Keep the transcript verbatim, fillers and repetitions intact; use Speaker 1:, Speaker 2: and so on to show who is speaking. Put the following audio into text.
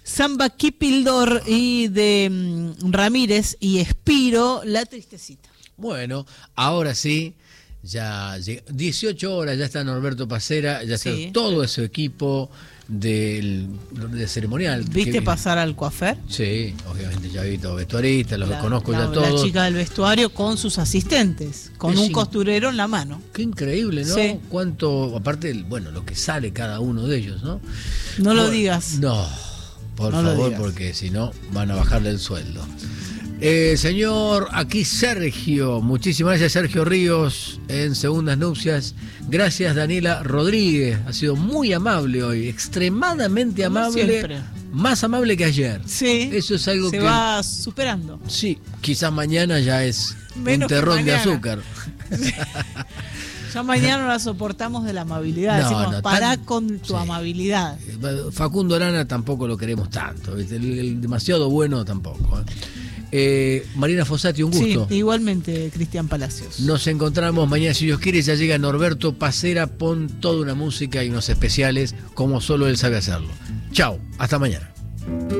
Speaker 1: Samba Kipildor y de um, Ramírez y Espiro, La Tristecita.
Speaker 2: Bueno, ahora sí, ya dieciocho horas, ya está Norberto Pacera, ya está sí. todo ese equipo del de ceremonial.
Speaker 1: ¿Viste que, pasar al coafer?
Speaker 2: Sí, obviamente ya vi todos vestuaristas, los
Speaker 1: la,
Speaker 2: conozco
Speaker 1: la,
Speaker 2: ya todos.
Speaker 1: La chica del vestuario con sus asistentes, con es un costurero en la mano.
Speaker 2: Qué increíble, ¿no?
Speaker 1: Sí.
Speaker 2: Cuánto, aparte, bueno, lo que sale cada uno de ellos, ¿no?
Speaker 1: No
Speaker 2: bueno,
Speaker 1: lo digas.
Speaker 2: No, por
Speaker 1: no
Speaker 2: favor, porque si no van a bajarle el sueldo. Eh, señor, aquí Sergio, muchísimas gracias Sergio Ríos en Segundas Nupcias. Gracias Daniela Rodríguez, ha sido muy amable hoy, extremadamente
Speaker 1: Como
Speaker 2: amable,
Speaker 1: siempre.
Speaker 2: Más amable que ayer.
Speaker 1: Sí,
Speaker 2: eso es algo
Speaker 1: se
Speaker 2: que
Speaker 1: va superando.
Speaker 2: Sí, quizás mañana ya es
Speaker 1: Menos
Speaker 2: un terrón de azúcar.
Speaker 1: Sí. Ya mañana no la soportamos de la amabilidad. No, Decimos, no, pará tan, con tu sí. amabilidad.
Speaker 2: Facundo Arana tampoco lo queremos tanto, ¿viste? El, el demasiado bueno tampoco, ¿eh? Eh, Marina Fossati, un gusto.
Speaker 1: Sí, igualmente, Cristian Palacios.
Speaker 2: Nos encontramos mañana, si Dios quiere. Ya llega Norberto Pacera, pon toda una música y unos especiales como solo él sabe hacerlo. Chao, hasta mañana.